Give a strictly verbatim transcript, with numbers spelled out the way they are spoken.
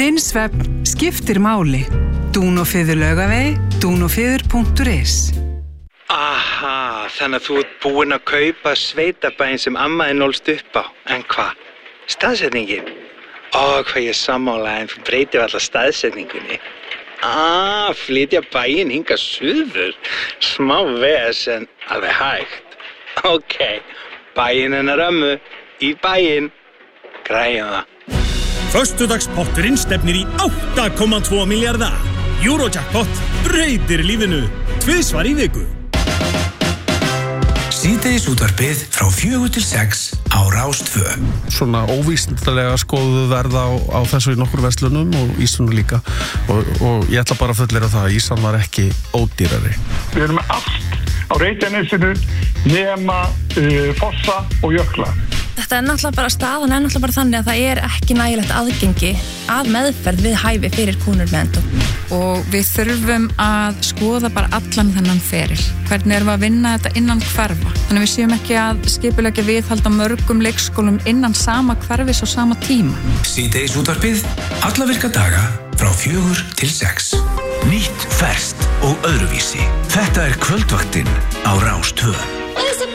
Þinn svefn skiptir máli. Dúnófeður Laugavegi, dúnófeður punktur is. Aha, þannig að þú ert búinn að kaupa sveitabæinn sem amma þín ólst upp á. En hvað? Staðsetningin? Ó, hvað ég sammála, en þú breytir alltaf staðsetningunni. Ah, flytja bæinn hingað suður. Smá vesen, alveg hægt. Ok, bæinn hennar ömmu, í bæinn. Græjum það. Föstudagspotturinn stefnir í átta komma tvo milljarða. Eurojackpot breytir lífinu. Tvisvar í viku. Síðdegis útvarpið frá fjögur til sex á Rás tvö. Svona óvísindalega skoðuðu verð á, á þessu í nokkur verslunum og Ísanu líka og, og ég ætla bara að fullera það að Ísan var ekki ódýrari. Við erum með allt á Reykjanesinu nema uh, fossa og jökla. Þetta er náttúrulega bara staðan er náttúrulega bara þannig að það er ekki nægilegt aðgengi að meðferð við hæfi fyrir konur með endó. Og við þurfum að skoða bara allan þennan feril. Hvernig erum við að vinna þetta innan hverfa? Þannig við séum ekki að skipuleggja viðhalda mörgum leikskólum innan sama hverfis og sama tíma. Síðdegis útvarpið, alla virka daga frá fjögur til sex. Nýtt, ferskt og öðruvísi. Þetta er kvöldvaktin á Rás tvö.